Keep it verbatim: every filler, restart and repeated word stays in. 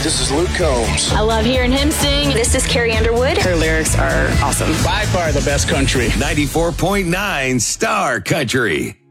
This is Luke Combs. I love hearing him sing. This is Carrie Underwood. Her lyrics are awesome. By far the best country. ninety-four point nine Star Country.